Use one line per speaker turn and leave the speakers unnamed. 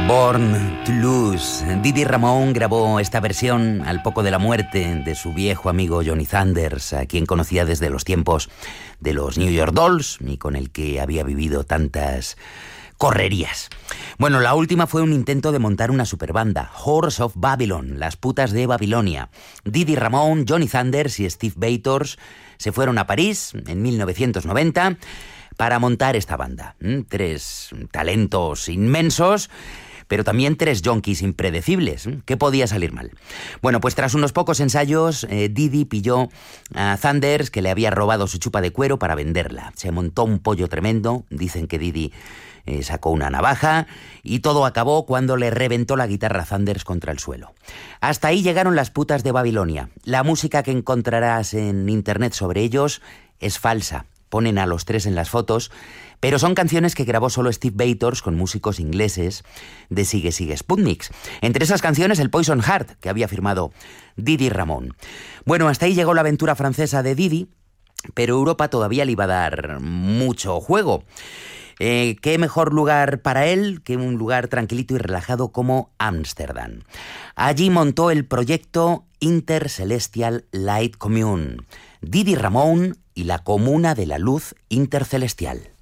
Born to Lose. Didi Ramón grabó esta versión al poco de la muerte de su viejo amigo Johnny Thunders, a quien conocía desde los tiempos de los New York Dolls y con el que había vivido tantas correrías. Bueno, la última fue un intento de montar una superbanda, Whores of Babylon, las putas de Babilonia. Didi Ramón, Johnny Thunders y Steve Bators se fueron a París en 1990 para montar esta banda. Tres talentos inmensos, pero también tres yonkis impredecibles. ¿Qué podía salir mal? Bueno, pues tras unos pocos ensayos, Didi pilló a Thunders, que le había robado su chupa de cuero, para venderla. Se montó un pollo tremendo. Dicen que Didi sacó una navaja y todo acabó cuando le reventó la guitarra a Thunders contra el suelo. Hasta ahí llegaron las putas de Babilonia. La música que encontrarás en internet sobre ellos es falsa. Ponen a los tres en las fotos, pero son canciones que grabó solo Steve Bators con músicos ingleses de Sigue Sigue Sputniks. Entre esas canciones el Poison Heart, que había firmado Didi Ramón. Bueno, hasta ahí llegó la aventura francesa de Didi, pero Europa todavía le iba a dar mucho juego. ¿Qué mejor lugar para él que un lugar tranquilito y relajado como Ámsterdam? Allí montó el proyecto Intercelestial Light Commune, Didi Ramón y la Comuna de la Luz Intercelestial.